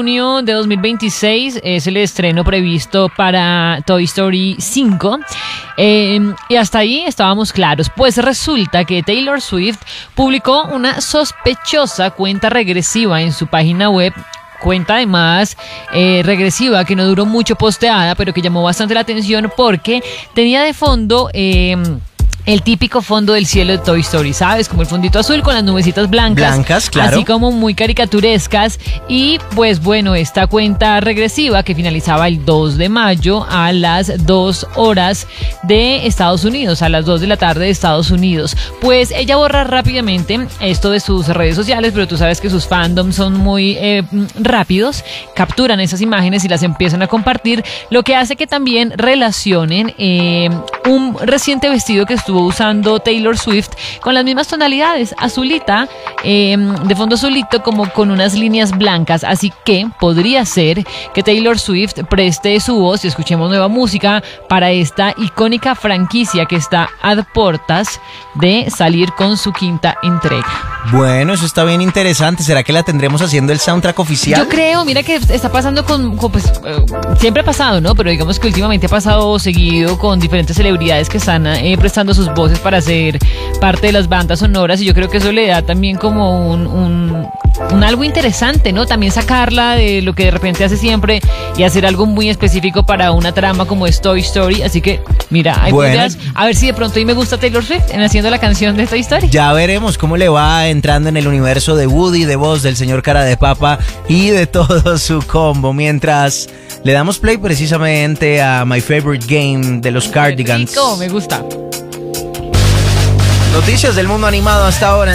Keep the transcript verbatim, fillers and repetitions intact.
junio de dos mil veintiséis es el estreno previsto para Toy Story cinco. Eh, y hasta ahí estábamos claros. Pues resulta que Taylor Swift publicó una sospechosa cuenta regresiva en su página web. Cuenta además eh, regresiva que no duró mucho posteada, pero que llamó bastante la atención porque tenía de fondo Eh, el típico fondo del cielo de Toy Story, ¿sabes? Como el fondito azul con las nubecitas blancas. Blancas, claro. Así como muy caricaturescas. Y pues bueno, esta cuenta regresiva que finalizaba el dos de mayo a las dos horas de Estados Unidos, a las dos de la tarde de Estados Unidos. Pues ella borra rápidamente esto de sus redes sociales, pero tú sabes que sus fandoms son muy eh, rápidos, capturan esas imágenes y las empiezan a compartir, lo que hace que también relacionen eh, un reciente vestido que estuvo usando Taylor Swift con las mismas tonalidades, azulita, eh, de fondo azulito como con unas líneas blancas, así que podría ser que Taylor Swift preste su voz y escuchemos nueva música para esta icónica franquicia que está a puertas de salir con su quinta entrega. Bueno, eso está bien interesante. ¿Será que la tendremos haciendo el soundtrack oficial? Yo creo, mira que está pasando con, con pues, eh, siempre ha pasado, ¿no? Pero digamos que últimamente ha pasado seguido con diferentes celebridades que están eh, prestando sus voces para ser parte de las bandas sonoras, y yo creo que eso le da también como un, un, un algo interesante, ¿no? También sacarla de lo que de repente hace siempre y hacer algo muy específico para una trama como es Toy Story. Así que, mira, ahí bueno, podrías, a ver si de pronto ahí me gusta Taylor Swift en haciendo la canción de Toy Story. Ya veremos cómo le va entrando en el universo de Woody, de Buzz, del señor Cara de Papa y de todo su combo. Mientras le damos play precisamente a My Favorite Game de los Cardigans. Rico, me gusta. Noticias del mundo animado hasta ahora.